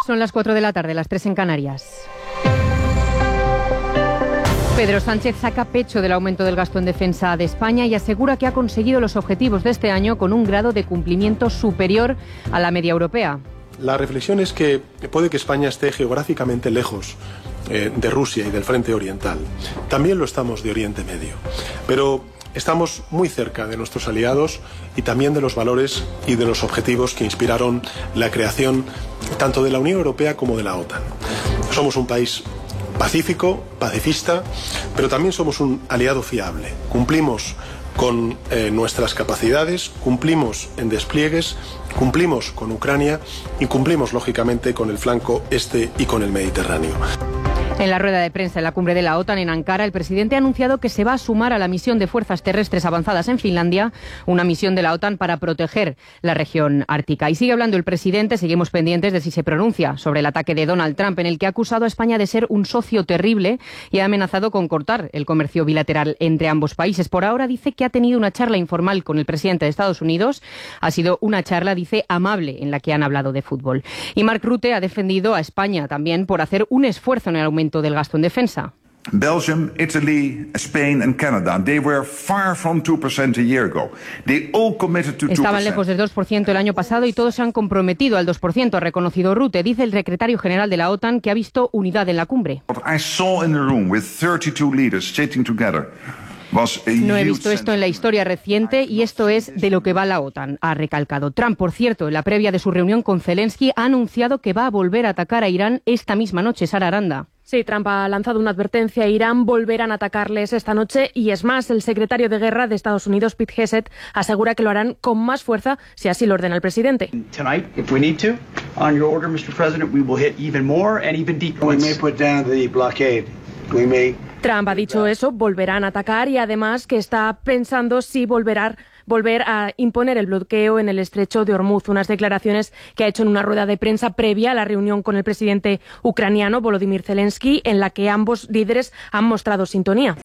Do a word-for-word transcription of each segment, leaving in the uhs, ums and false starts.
Son las cuatro de la tarde, las tres en Canarias. Pedro Sánchez saca pecho del aumento del gasto en defensa de España y asegura que ha conseguido los objetivos de este año con un grado de cumplimiento superior a la media europea. La reflexión es que puede que España esté geográficamente lejos eh, de Rusia y del frente oriental. También lo estamos de Oriente Medio. Pero estamos muy cerca de nuestros aliados y también de los valores y de los objetivos que inspiraron la creación tanto de la Unión Europea como de la OTAN. Somos un país pacífico, pacifista, pero también somos un aliado fiable. Cumplimos con eh, nuestras capacidades, cumplimos en despliegues, cumplimos con Ucrania y cumplimos, lógicamente, con el flanco este y con el Mediterráneo. En la rueda de prensa en la cumbre de la OTAN en Ankara, el presidente ha anunciado que se va a sumar a la misión de fuerzas terrestres avanzadas en Finlandia, una misión de la OTAN para proteger la región ártica. Y sigue hablando el presidente, seguimos pendientes de si se pronuncia sobre el ataque de Donald Trump, en el que ha acusado a España de ser un socio terrible y ha amenazado con cortar el comercio bilateral entre ambos países. Por ahora dice que ha tenido una charla informal con el presidente de Estados Unidos. Ha sido una charla, dice, amable, en la que han hablado de fútbol. Y Mark Rutte ha defendido a España también por hacer un esfuerzo en el aumento del gasto en defensa. Belgium, Italy, Spain and Canada, they were far from two percent a year ago. They all committed to two percent. Estaban lejos del dos por ciento el año pasado y todos se han comprometido al dos por ciento, ha reconocido Rutte. Dice el secretario general de la OTAN que ha visto unidad en la cumbre. I saw in the room with thirty-two leaders sitting together. No he visto esto en la historia reciente y esto es de lo que va la OTAN, ha recalcado. Trump, por cierto, en la previa de su reunión con Zelensky, ha anunciado que va a volver a atacar a Irán esta misma noche. Sara Aranda. Sí, Trump ha lanzado una advertencia a Irán, volverán a atacarles esta noche y es más, el secretario de Guerra de Estados Unidos, Pete Hegseth, asegura que lo harán con más fuerza si así lo ordena el presidente. Tonight, if we need to, on your order, mister President, we will hit even more and even deeper. We may put down the blockade. We may... Trump ha dicho eso, volverán a atacar y además que está pensando si volverán volver a imponer el bloqueo en el estrecho de Hormuz, unas declaraciones que ha hecho en una rueda de prensa previa a la reunión con el presidente ucraniano Volodymyr Zelensky, en la que ambos líderes han mostrado sintonía.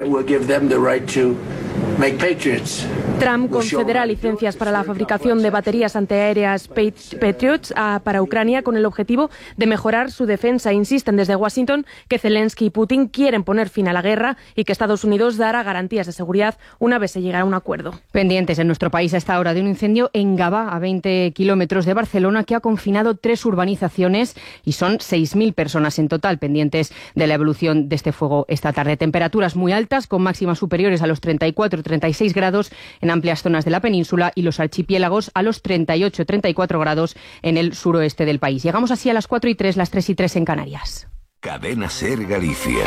Trump concederá licencias para la fabricación de baterías antiaéreas Patriots para Ucrania con el objetivo de mejorar su defensa. Insisten desde Washington que Zelensky y Putin quieren poner fin a la guerra y que Estados Unidos dará garantías de seguridad una vez se llegue a un acuerdo. Pendientes en nuestro país a esta hora de un incendio en Gavà, a veinte kilómetros de Barcelona, que ha confinado tres urbanizaciones y son seis mil personas en total, pendientes de la evolución de este fuego esta tarde. Temperaturas muy altas, con máximas superiores a los treinta y cuatro treinta y seis grados en amplias zonas de la península y los archipiélagos a los treinta y ocho treinta y cuatro grados en el suroeste del país. Llegamos así a las cuatro y tres, las tres y tres en Canarias. Cadena Ser Galicia.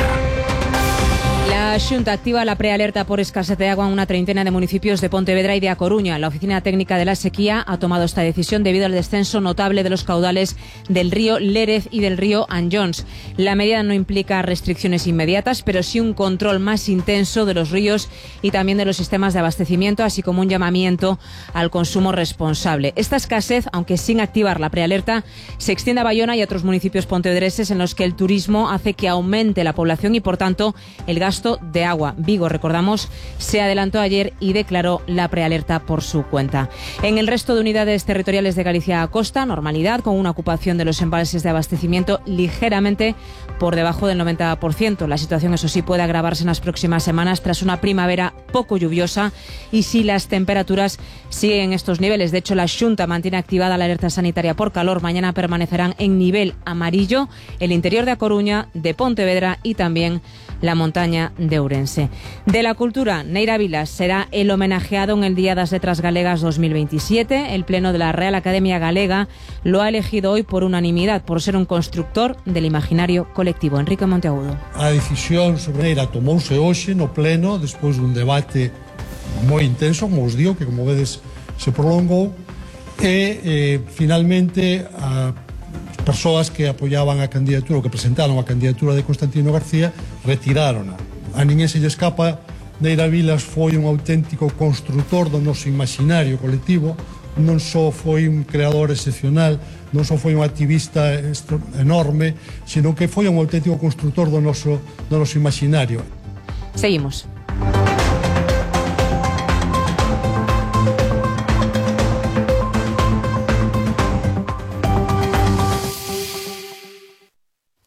La Xunta activa la prealerta por escasez de agua en una treintena de municipios de Pontevedra y de A Coruña. La Oficina Técnica de la Sequía ha tomado esta decisión debido al descenso notable de los caudales del río Lérez y del río Anllóns. La medida no implica restricciones inmediatas, pero sí un control más intenso de los ríos y también de los sistemas de abastecimiento, así como un llamamiento al consumo responsable. Esta escasez, aunque sin activar la prealerta, se extiende a Bayona y a otros municipios pontevedreses en los que el turismo hace que aumente la población y, por tanto, el gasto de agua. Vigo, recordamos, se adelantó ayer y declaró la prealerta por su cuenta. En el resto de unidades territoriales de Galicia a costa, normalidad, con una ocupación de los embalses de abastecimiento ligeramente por debajo del noventa por ciento. La situación, eso sí, puede agravarse en las próximas semanas tras una primavera poco lluviosa y si las temperaturas siguen estos niveles. De hecho, la Xunta mantiene activada la alerta sanitaria por calor. Mañana permanecerán en nivel amarillo el interior de A Coruña, de Pontevedra y también la montaña de Ourense. De la cultura, Neira Vilas será el homenajeado en el Día das Letras Galegas dos mil veintisiete. El Pleno de la Real Academia Galega lo ha elegido hoy por unanimidad, por ser un constructor del imaginario colectivo. Enrique Monteagudo. A decisión sobre Neira tomouse hoxe no Pleno, despois dun debate moi intenso, como os digo, que como vedes se prolongou, e eh, finalmente a persoas que apoyaban a candidatura ou que presentaron a candidatura de Constantino García retiraron. A ninguén se lle escapa, Neira Vilas foi un auténtico construtor do noso imaginario colectivo, non só foi un creador excepcional, non só foi un activista enorme, sino que foi un auténtico construtor do noso, do noso imaginario. Seguimos.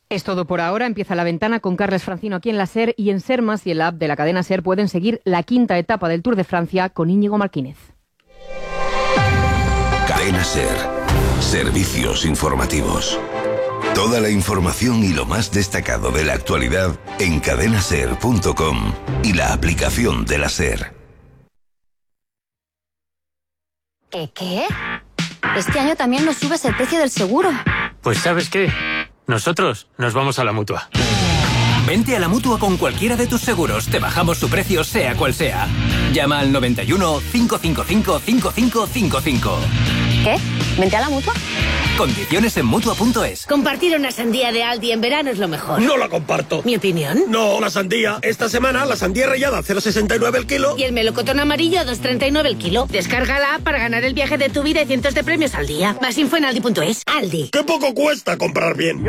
Es todo por ahora. Empieza La Ventana con Carles Francino aquí en la SER y en SER Más y en la app de la cadena SER pueden seguir la quinta etapa del Tour de Francia con Íñigo Martínez. Cadena SER. Servicios informativos. Toda la información y lo más destacado de la actualidad en cadena ser punto com y la aplicación de la SER. ¿Qué qué? Este año también nos subes el precio del seguro. Pues ¿sabes qué? Nosotros nos vamos a la Mutua. Vente a la Mutua con cualquiera de tus seguros. Te bajamos su precio sea cual sea. Llama al noventa y uno, cinco cinco cinco, cinco cinco cinco cinco. ¿Qué? ¿Vente a la Mutua? Condiciones en Mutua punto es. Compartir una sandía de Aldi en verano es lo mejor. No la comparto. ¿Mi opinión? No, la sandía. Esta semana la sandía rallada a cero coma sesenta y nueve el kilo. Y el melocotón amarillo a dos coma treinta y nueve el kilo. Descárgala para ganar el viaje de tu vida y cientos de premios al día. Más info en aldi punto es. Aldi. ¡Qué poco cuesta comprar bien!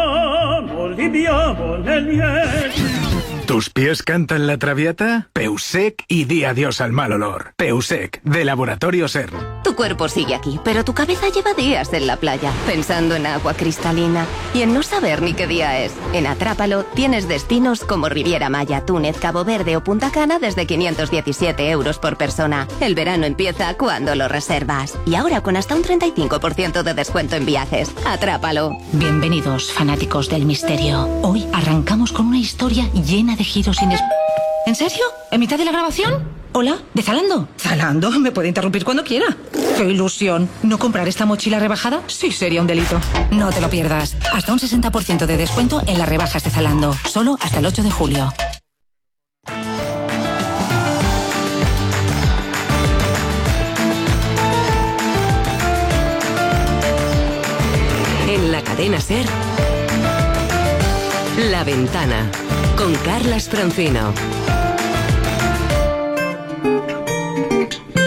¿Tus pies cantan la traviata? Peusec y di adiós al mal olor. Peusec, de Laboratorio SER. Tu cuerpo sigue aquí, pero tu cabeza lleva días en la playa, pensando en agua cristalina y en no saber ni qué día es. En Atrápalo tienes destinos como Riviera Maya, Túnez, Cabo Verde o Punta Cana desde quinientos diecisiete euros por persona. El verano empieza cuando lo reservas. Y ahora con hasta un treinta y cinco por ciento de descuento en viajes. Atrápalo. Bienvenidos, fanáticos del misterio. Hoy arrancamos con una historia llena de giros ines... ¿En serio? ¿En mitad de la grabación? Hola, ¿de Zalando? Zalando, me puede interrumpir cuando quiera. ¡Qué ilusión! ¿No comprar esta mochila rebajada? Sí, sería un delito. No te lo pierdas. Hasta un sesenta por ciento de descuento en las rebajas de Zalando. Solo hasta el ocho de julio. En la cadena SER, La Ventana, con Carlas Francino.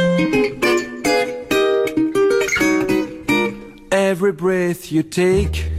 Every breath you take